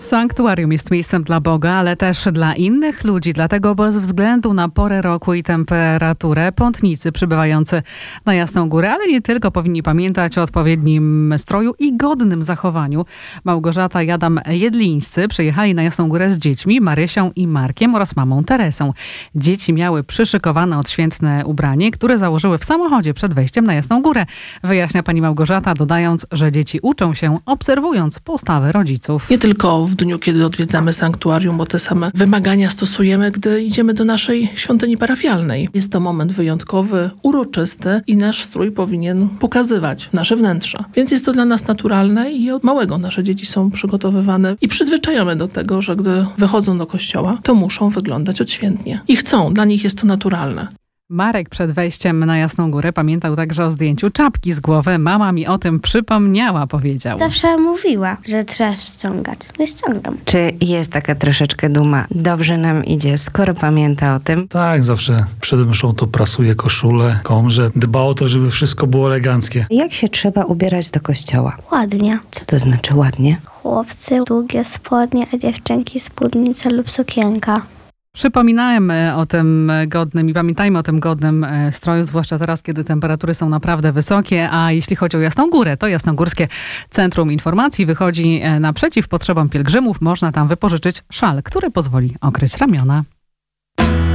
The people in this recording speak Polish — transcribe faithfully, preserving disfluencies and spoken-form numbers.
Sanktuarium jest miejscem dla Boga, ale też dla innych ludzi. Dlatego bez względu na porę roku i temperaturę pątnicy przybywający na Jasną Górę, ale nie tylko, powinni pamiętać o odpowiednim stroju i godnym zachowaniu. Małgorzata i Adam Jedlińscy przyjechali na Jasną Górę z dziećmi, Marysią i Markiem oraz mamą Teresą. Dzieci miały przyszykowane odświętne ubranie, które założyły w samochodzie przed wejściem na Jasną Górę. Wyjaśnia pani Małgorzata, dodając, że dzieci uczą się, obserwując postawy rodziców. Nie tylko w dniu, kiedy odwiedzamy sanktuarium, bo te same wymagania stosujemy, gdy idziemy do naszej świątyni parafialnej. Jest to moment wyjątkowy, uroczysty i nasz strój powinien pokazywać nasze wnętrza. Więc jest to dla nas naturalne i od małego nasze dzieci są przygotowywane i przyzwyczajone do tego, że gdy wychodzą do kościoła, to muszą wyglądać odświętnie. I chcą, dla nich jest to naturalne. Marek przed wejściem na Jasną Górę pamiętał także o zdjęciu czapki z głowy. Mama mi o tym przypomniała, powiedział. Zawsze mówiła, że trzeba ściągać. No ściągam. Czy jest taka troszeczkę duma? Dobrze nam idzie, skoro pamięta o tym? Tak, zawsze przed mszą to prasuje koszulę, komrze. Dba o to, żeby wszystko było eleganckie. Jak się trzeba ubierać do kościoła? Ładnie. Co to znaczy ładnie? Chłopcy długie spodnie, a dziewczynki spódnica lub sukienka. Przypominajmy o tym godnym i pamiętajmy o tym godnym stroju, zwłaszcza teraz, kiedy temperatury są naprawdę wysokie, a jeśli chodzi o Jasną Górę, to Jasnogórskie Centrum Informacji wychodzi naprzeciw potrzebom pielgrzymów. Można tam wypożyczyć szal, który pozwoli okryć ramiona.